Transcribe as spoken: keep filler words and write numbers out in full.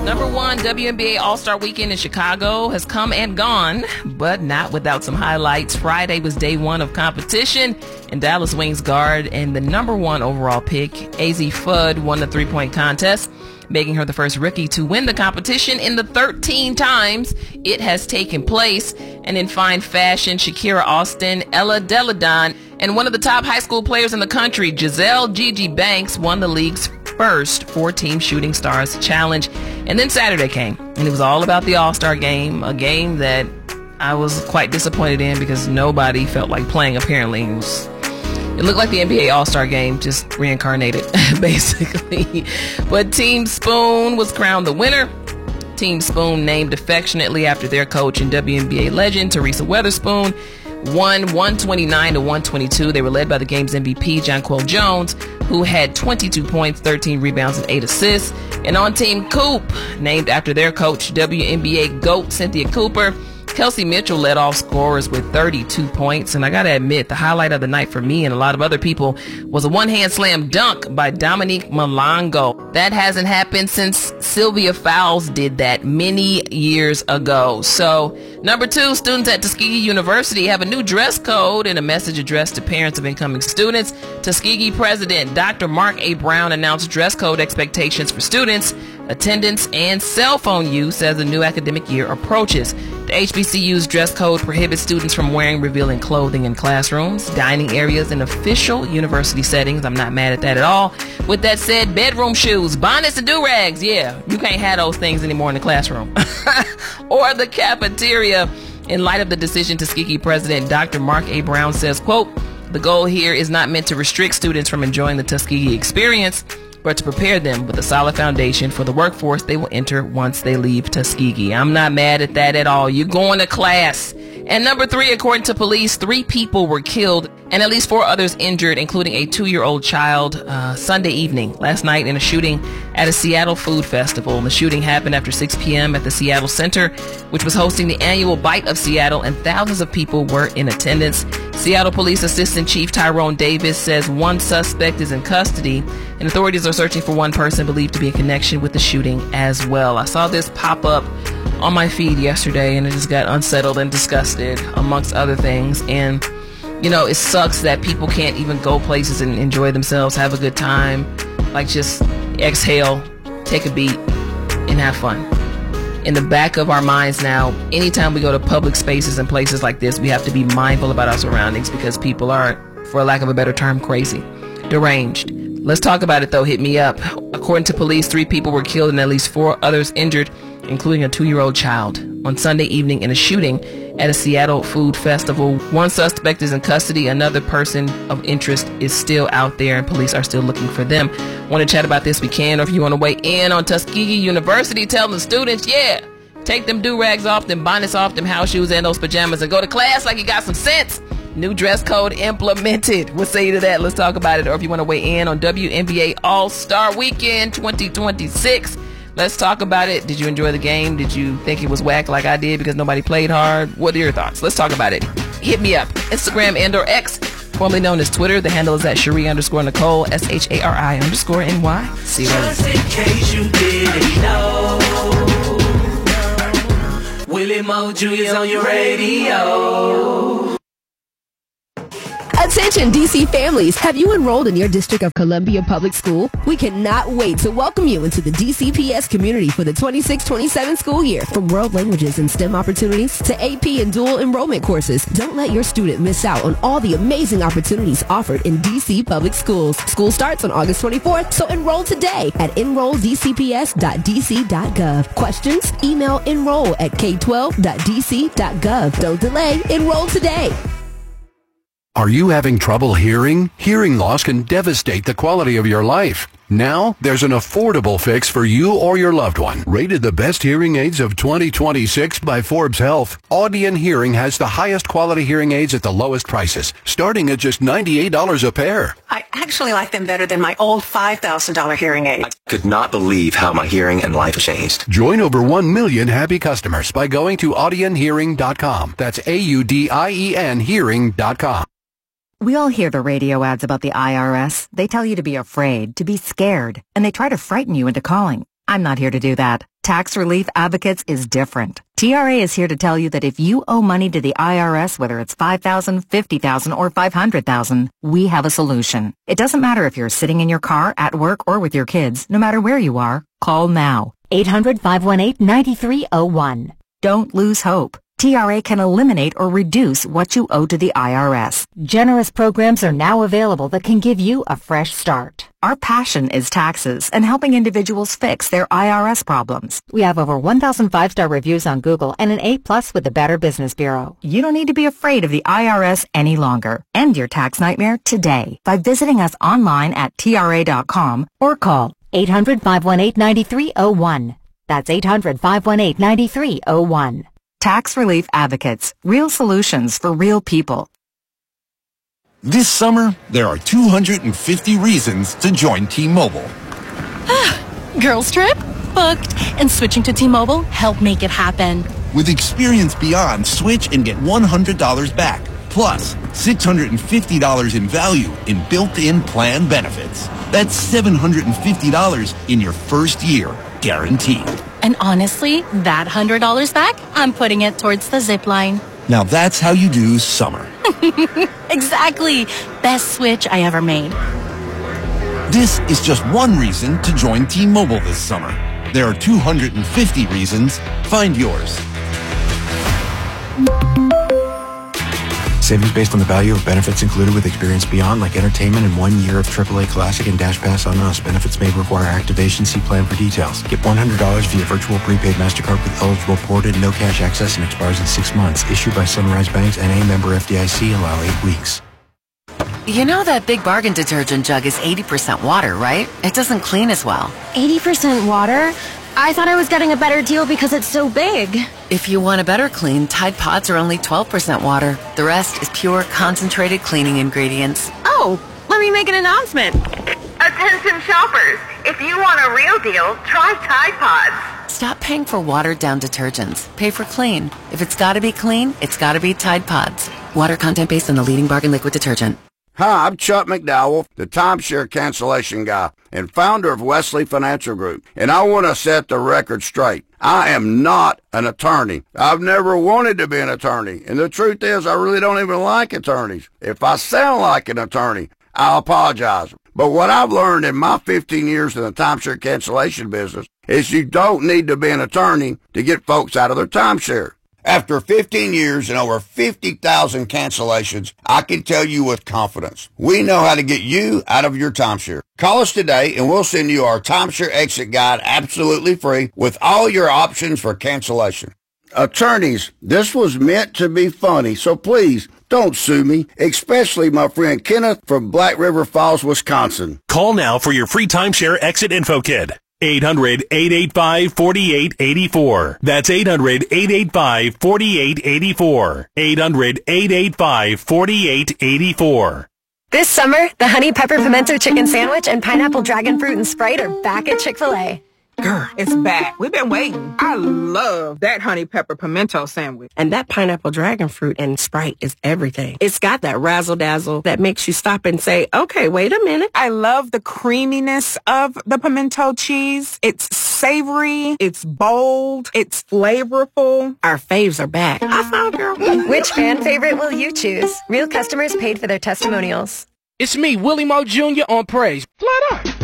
Number one, W N B A All-Star Weekend in Chicago has come and gone, but not without some highlights. Friday was day one of competition, and Dallas Wings guard and the number one overall pick, Azzi Fudd, won the three-point contest, making her the first rookie to win the competition in the thirteen times it has taken place. And in fine fashion, Shakira Austin, Ella Deladon, and one of the top high school players in the country, Giselle Gigi Banks, won the league's first four-team Shooting Stars Challenge. And then Saturday came, and it was all about the All-Star Game, a game that I was quite disappointed in because nobody felt like playing, apparently. It was It looked like the N B A All-Star Game, just reincarnated, basically. But Team Spoon was crowned the winner. Team Spoon, named affectionately after their coach and W N B A legend, Teresa Weatherspoon, won one twenty-nine to one twenty-two. They were led by the game's M V P, Jonquel Jones, who had twenty-two points, thirteen rebounds, and eight assists. And on Team Coop, named after their coach, W N B A GOAT Cynthia Cooper, Kelsey Mitchell led off scorers with thirty-two points. And I got to admit, the highlight of the night for me and a lot of other people was a one-hand slam dunk by Dominique Malongo. That hasn't happened since Sylvia Fowles did that many years ago. So, number two, students at Tuskegee University have a new dress code and a message addressed to parents of incoming students. Tuskegee President Doctor Mark A. Brown announced dress code expectations for students, attendance, and cell phone use as the new academic year approaches. The H B C U's dress code prohibits students from wearing revealing clothing in classrooms, dining areas, and official university settings. I'm not mad at that at all. With that said, bedroom shoes, bonnets, and do-rags, yeah, you can't have those things anymore in the classroom. Or the cafeteria. In light of the decision, Tuskegee President Doctor Mark A. Brown says, quote, "The goal here is not meant to restrict students from enjoying the Tuskegee experience, but to prepare them with a solid foundation for the workforce they will enter once they leave Tuskegee." I'm not mad at that at all. You're going to class. And number three, according to police, three people were killed and at least four others injured, including a two-year-old child, uh, Sunday evening, last night in a shooting at a Seattle food festival. The shooting happened after six p.m. at the Seattle Center, which was hosting the annual Bite of Seattle, and thousands of people were in attendance. Seattle Police Assistant Chief Tyrone Davis says one suspect is in custody, and authorities are searching for one person believed to be in connection with the shooting as well. I saw this pop up on my feed yesterday, and I just got unsettled and disgusted, amongst other things. And, you know, it sucks that people can't even go places and enjoy themselves, have a good time, like just exhale, take a beat, and have fun. In the back of our minds now, anytime we go to public spaces and places like this, we have to be mindful about our surroundings because people are, for lack of a better term, crazy, deranged. Let's talk about it, though. Hit me up. According to police, three people were killed and at least four others injured, including a two-year-old child, on Sunday evening in a shooting at a Seattle food festival. One suspect is in custody. Another person of interest is still out there, and police are still looking for them. Want to chat about this? We can. Or if you want to weigh in on Tuskegee University, tell the students, yeah, take them do-rags off, them bonnets off, them house shoes, and those pajamas, and go to class like you got some sense. New dress code implemented. We'll say to that. Let's talk about it. Or if you want to weigh in on W N B A All-Star Weekend twenty twenty-six, let's talk about it. Did you enjoy the game? Did you think it was whack like I did because nobody played hard? What are your thoughts? Let's talk about it. Hit me up. Instagram and or X, formerly known as Twitter. The handle is at Shari underscore Nicole, S H A R I underscore N Y. See you later. Just in case you didn't know, Willie Mo Junior's on your radio. Attention D C families, have you enrolled in your District of Columbia Public School? We cannot wait to welcome you into the D C P S community for the twenty-six twenty-seven school year. From world languages and STEM opportunities to A P and dual enrollment courses, don't let your student miss out on all the amazing opportunities offered in D C Public Schools. School starts on August twenty-fourth, so enroll today at enroll d c p s dot d c dot gov. Questions? Email enroll at k twelve dot d c dot gov. Don't delay. Enroll today. Are you having trouble hearing? Hearing loss can devastate the quality of your life. Now, there's an affordable fix for you or your loved one. Rated the best hearing aids of twenty twenty-six by Forbes Health, Audion Hearing has the highest quality hearing aids at the lowest prices, starting at just ninety-eight dollars a pair. I actually like them better than my old five thousand dollars hearing aid. I could not believe how my hearing and life changed. Join over one million happy customers by going to audion hearing dot com. That's A U D I E N hearing dot com. We all hear the radio ads about the I R S. They tell you to be afraid, to be scared, and they try to frighten you into calling. I'm not here to do that. Tax Relief Advocates is different. T R A is here to tell you that if you owe money to the I R S, whether it's five thousand dollars, fifty thousand dollars, or five hundred thousand dollars, we have a solution. It doesn't matter if you're sitting in your car, at work, or with your kids. No matter where you are, call now. eight hundred, five one eight, nine three zero one. Don't lose hope. T R A can eliminate or reduce what you owe to the I R S. Generous programs are now available that can give you a fresh start. Our passion is taxes and helping individuals fix their I R S problems. We have over one thousand five-star reviews on Google and an A plus with the Better Business Bureau. You don't need to be afraid of the I R S any longer. End your tax nightmare today by visiting us online at T R A dot com or call eight hundred, five one eight, nine three zero one. That's eight hundred, five one eight, nine three zero one. Tax Relief Advocates. Real solutions for real people. This summer, there are two hundred fifty reasons to join T-Mobile. Girls trip? Booked. And switching to T-Mobile helped make it happen. With Experience Beyond, switch and get one hundred dollars back. Plus, six hundred fifty dollars in value in built-in plan benefits. That's seven hundred fifty dollars in your first year, guaranteed. And honestly, that one hundred dollars back, I'm putting it towards the zip line. Now that's how you do summer. Exactly. Best switch I ever made. This is just one reason to join T-Mobile this summer. There are two hundred fifty reasons. Find yours. Savings based on the value of benefits included with Experience Beyond, like entertainment and one year of triple A Classic and Dash Pass on us. Benefits may require activation. See plan for details. Get one hundred dollars via virtual prepaid MasterCard with eligible ported, no cash access, and expires in six months. Issued by Sunrise Banks, N A, member F D I C. Allow eight weeks. You know that Big Bargain detergent jug is eighty percent water, right? It doesn't clean as well. eighty percent water? I thought I was getting a better deal because it's so big. If you want a better clean, Tide Pods are only twelve percent water. The rest is pure, concentrated cleaning ingredients. Oh, let me make an announcement. Attention shoppers, if you want a real deal, try Tide Pods. Stop paying for watered-down detergents. Pay for clean. If it's gotta be clean, it's gotta be Tide Pods. Water content based on the leading bargain liquid detergent. Hi, I'm Chuck McDowell, the timeshare cancellation guy and founder of Wesley Financial Group, and I want to set the record straight. I am not an attorney. I've never wanted to be an attorney, and the truth is I really don't even like attorneys. If I sound like an attorney, I apologize. But what I've learned in my fifteen years in the timeshare cancellation business is you don't need to be an attorney to get folks out of their timeshare. After fifteen years and over fifty thousand cancellations, I can tell you with confidence, we know how to get you out of your timeshare. Call us today and we'll send you our timeshare exit guide absolutely free with all your options for cancellation. Attorneys, this was meant to be funny, so please don't sue me, especially my friend Kenneth from Black River Falls, Wisconsin. Call now for your free timeshare exit info kit. eight hundred, eight eight five, four eight eight four. That's eight hundred, eight eight five, four eight eight four. eight hundred, eight eight five, four eight eight four. This summer, the Honey Pepper Pimento Chicken Sandwich and Pineapple Dragon Fruit and Sprite are back at Chick-fil-A. Girl, it's back. We've been waiting. I love that honey pepper pimento sandwich. And that pineapple dragon fruit and Sprite is everything. It's got that razzle-dazzle that makes you stop and say, okay, wait a minute. I love the creaminess of the pimento cheese. It's savory. It's bold. It's flavorful. Our faves are back. I found girl. Which fan favorite will you choose? Real customers paid for their testimonials. It's me, Willie Moe Junior on Praise. Flat out.